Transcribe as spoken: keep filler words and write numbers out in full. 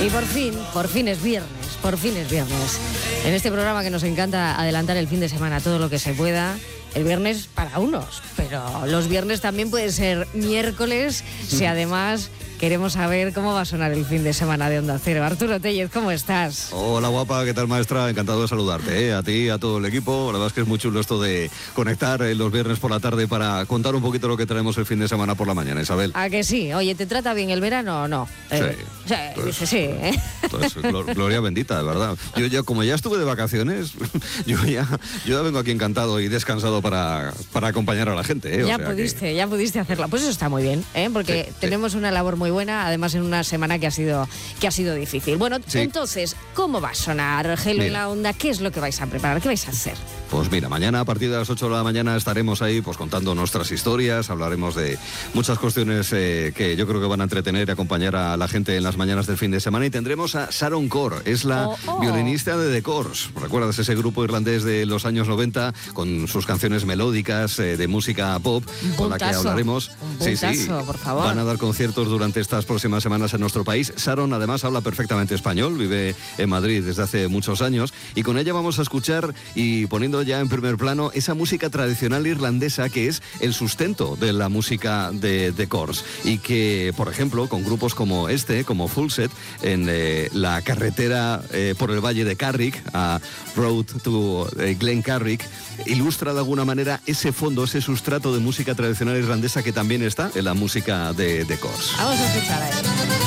Y por fin, por fin es viernes, por fin es viernes. En este programa que nos encanta adelantar el fin de semana todo lo que se pueda. El viernes para unos, pero los viernes también puede ser miércoles, si además queremos saber cómo va a sonar el fin de semana de Onda Cero. Arturo Tellez, ¿cómo estás? Hola guapa, ¿qué tal maestra? Encantado de saludarte, ¿eh? A ti, a todo el equipo. La verdad es que es muy chulo esto de conectar eh, los viernes por la tarde para contar un poquito lo que traemos el fin de semana por la mañana, Isabel. ¿A que sí? Oye, ¿te trata bien el verano o no? Eh, sí. Sí, Pues, sí, sí, ¿eh? Pues, glor, gloria bendita, de verdad. Yo ya, como ya estuve de vacaciones, yo ya, yo ya vengo aquí encantado y descansado para, para acompañar a la gente, ¿eh? O Ya sea pudiste, que... ya pudiste hacerla. Pues eso está muy bien, ¿eh? Porque Sí, tenemos sí. una labor muy buena, además en una semana que ha sido, que ha sido difícil. Bueno, Sí. entonces, ¿cómo va a sonar Gelo en Mira. la Onda? ¿Qué es lo que vais a preparar? ¿Qué vais a hacer? Pues mira, mañana a partir de las ocho de la mañana estaremos ahí pues contando nuestras historias, hablaremos de muchas cuestiones eh, que yo creo que van a entretener y acompañar a la gente en las mañanas del fin de semana, y tendremos a Sharon Corr, es la Oh, oh. violinista de The Corrs. ¿Recuerdas ese grupo irlandés de los años noventa con sus canciones melódicas eh, de música pop Un con la que puntazo, hablaremos? un puntazo, por favor. Van a dar conciertos durante estas próximas semanas en nuestro país. Sharon además habla perfectamente español, vive en Madrid desde hace muchos años, y con ella vamos a escuchar y poniendo ya en primer plano esa música tradicional irlandesa que es el sustento de la música de The Corrs, y que, por ejemplo, con grupos como este, como Fullset, en eh, la carretera eh, por el Valle de Carrick, a Road to eh, Glen Carrick, ilustra de alguna manera ese fondo, ese sustrato de música tradicional irlandesa que también está en la música de The Corrs. Vamos a escuchar a él.